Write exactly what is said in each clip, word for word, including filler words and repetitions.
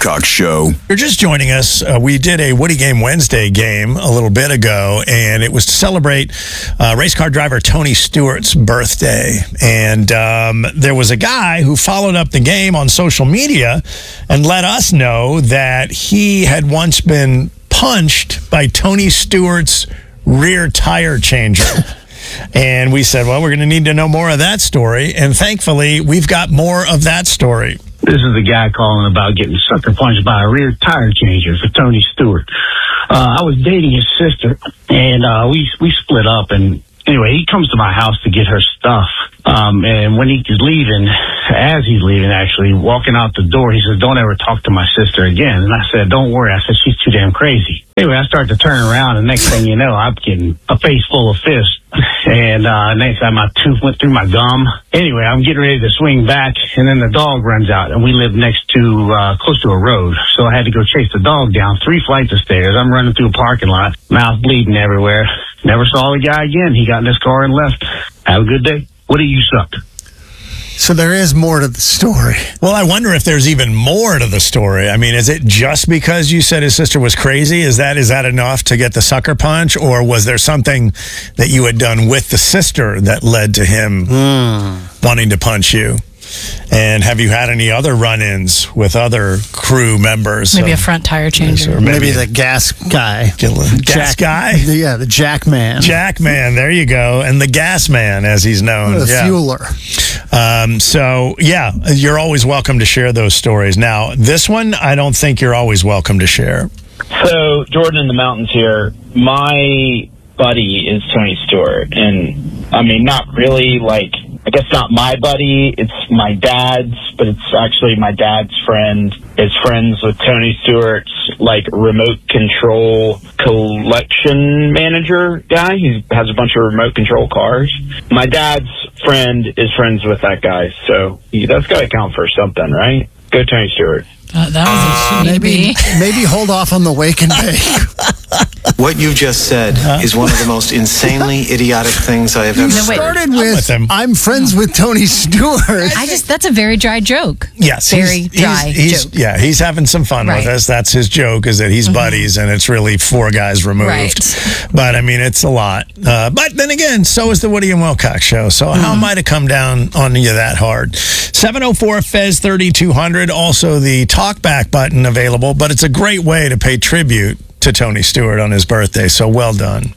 Wilcox Show. If you're just joining us, uh, we did a Woody Game Wednesday game a little bit ago, and it was to celebrate uh, race car driver Tony Stewart's birthday. And um, there was a guy who followed up the game on social media and let us know that he had once been punched by Tony Stewart's rear tire changer. And we said, well, we're going to need to know more of that story. And thankfully, we've got more of that story. This is the guy calling about getting sucker punched by a rear tire changer for Tony Stewart. Uh, I was dating his sister, and uh, we we split up. And anyway, he comes to my house to get her stuff. Um, and when he's leaving, as he's leaving, actually, walking out the door, he says, don't ever talk to my sister again. And I said, don't worry. I said, she's too damn crazy. Anyway, I start to turn around, and next thing you know, I'm getting a face full of fists. And uh, next time my tooth went through my gum. Anyway, I'm getting ready to swing back, and then the dog runs out, and we live next to, uh, close to a road. So I had to go chase the dog down three flights of stairs. I'm running through a parking lot, mouth bleeding everywhere. Never saw the guy again. He got in his car and left. Have a good day. What do you suck? So there is more to the story. Well, I wonder if there's even more to the story. I mean, is it just because you said his sister was crazy? Is that is that enough to get the sucker punch? Or was there something that you had done with the sister that led to him mm. wanting to punch you? And have you had any other run-ins with other crew members? Maybe a front tire changer. Or maybe, maybe the gas guy. Gas Jack, guy? Yeah, the Jack Man. Jack Man, there you go. And the Gas Man, as he's known. The yeah. fueler. Um, so, yeah, you're always welcome to share those stories. Now, this one, I don't think you're always welcome to share. So, Jordan in the mountains here. My buddy is Tony Stewart. And, I mean, not really like... I guess not my buddy, it's my dad's, but it's actually my dad's friend is friends with Tony Stewart's, like, remote control collection manager guy. He has a bunch of remote control cars. My dad's friend is friends with that guy, so he, that's got to count for something, right? Go Tony Stewart. Uh, that was a maybe, maybe hold off on the wake and bake. What you just said huh? is one of the most insanely idiotic things I have ever no, started with, I'm, with I'm friends with Tony Stewart. I just, that's a very dry joke. Yes. Very he's, dry he's, he's, joke. Yeah, he's having some fun right. with us. That's his joke, is that he's mm-hmm. buddies, and it's really four guys removed. Right. But, I mean, it's a lot. Uh, but then again, so is the Woody and Wilcox Show. So mm-hmm. how might it come down on you that hard? seven oh four F E Z thirty-two hundred. Also, the talkback button available, but it's a great way to pay tribute to Tony Stewart on his birthday, so well done.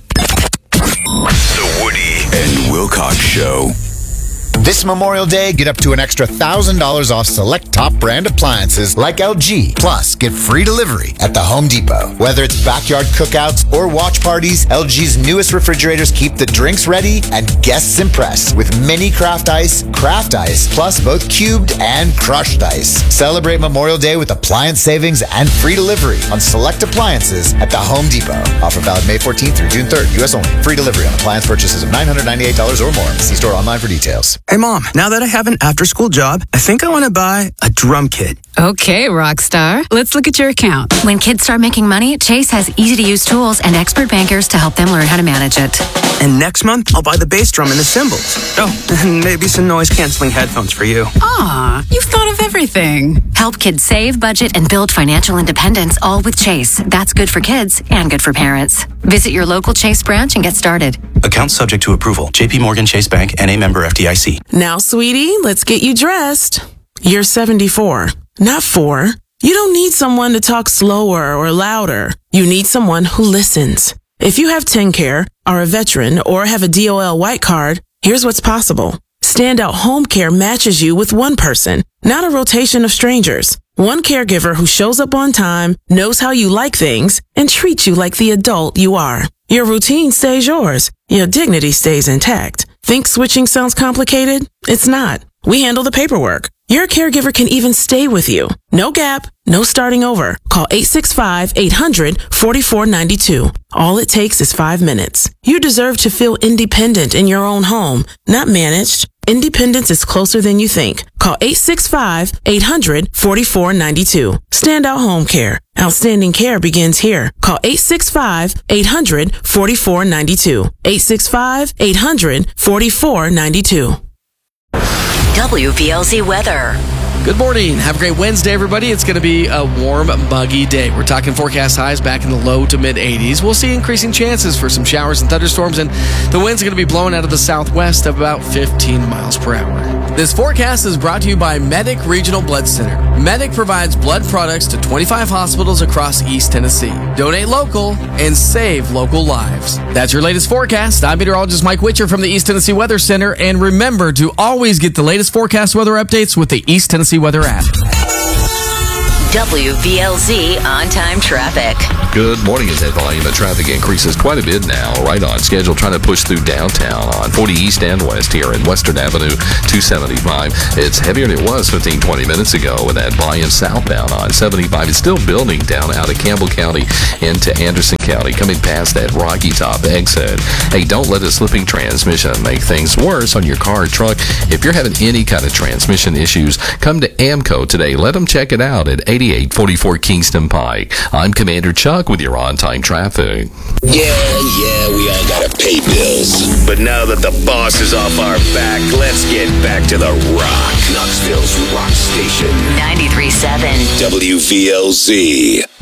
The Woody and Wilcox Show. This Memorial Day, get up to an extra one thousand dollars off select top brand appliances like L G. Plus, get free delivery at the Home Depot. Whether it's backyard cookouts or watch parties, L G's newest refrigerators keep the drinks ready and guests impressed with mini craft ice, craft ice, plus both cubed and crushed ice. Celebrate Memorial Day with appliance savings and free delivery on select appliances at the Home Depot. Offer valid May fourteenth through June third, U S only. Free delivery on appliance purchases of nine hundred ninety-eight dollars or more. See store online for details. Hey, Mom, now that I have an after-school job, I think I want to buy a drum kit. Okay, Rockstar. Let's look at your account. When kids start making money, Chase has easy-to-use tools and expert bankers to help them learn how to manage it. And next month, I'll buy the bass drum and the cymbals. Oh, and maybe some noise-canceling headphones for you. Aw, you've thought of everything. Help kids save, budget, and build financial independence, all with Chase. That's good for kids and good for parents. Visit your local Chase branch and get started. Account subject to approval. J P Morgan Chase Bank and a member F D I C. Now, sweetie, let's get you dressed. You're seventy-four, not four. You don't need someone to talk slower or louder. You need someone who listens. If you have TennCare, are a veteran, or have a D O L white card, here's what's possible. Standout Home Care matches you with one person, not a rotation of strangers. One caregiver who shows up on time, knows how you like things, and treats you like the adult you are. Your routine stays yours. Your dignity stays intact. Think switching sounds complicated? It's not. We handle the paperwork. Your caregiver can even stay with you. No gap, no starting over. Call eight six five, eight hundred, four four nine two. All it takes is five minutes. You deserve to feel independent in your own home, not managed. Independence is closer than you think. Call eight six five, eight hundred, four four nine two. Standout Home Care. Outstanding care begins here. Call eight six five, eight hundred, four four nine two. eight six five, eight hundred, four four nine two. W P L Z weather. Good morning. Have a great Wednesday, everybody. It's going to be a warm, muggy day. We're talking forecast highs back in the low to mid eighties. We'll see increasing chances for some showers and thunderstorms, and the winds are going to be blowing out of the southwest of about fifteen miles per hour. This forecast is brought to you by Medic Regional Blood Center. Medic provides blood products to twenty-five hospitals across East Tennessee. Donate local and save local lives. That's your latest forecast. I'm meteorologist Mike Witcher from the East Tennessee Weather Center, and remember to always get the latest forecast weather updates with the East Tennessee Weather app. W V L Z on-time traffic. Good morning. As that volume of traffic increases quite a bit now, right on schedule, trying to push through downtown on forty East and West here in Western Avenue two seventy-five. It's heavier than it was fifteen, twenty minutes ago with that volume southbound on seventy-five. It's still building down out of Campbell County into Anderson County, coming past that Rocky Top exit. Hey, don't let a slipping transmission make things worse on your car or truck. If you're having any kind of transmission issues, come to AMCO today. Let them check it out at eighty-eight forty-four Kingston Pike. I'm Commander Chuck with your on-time traffic. Yeah, yeah, we all gotta pay bills. But now that the boss is off our back, let's get back to the rock. Knoxville's rock station. ninety-three point seven W V L Z.